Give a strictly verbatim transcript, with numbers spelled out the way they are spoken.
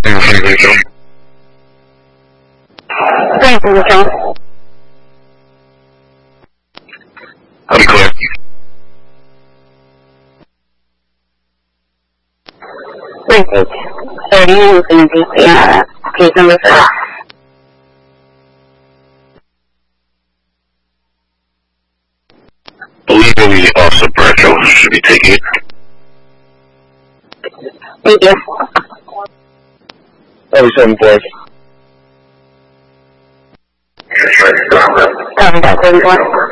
嗯，三分钟。 对，三分钟。 好的，各位。 Message. Starting Infinity Piano. Case number four. Legally, also Bradshaw should be taking it. Thank you. thirty-seven boys. Copy that, thirty-one.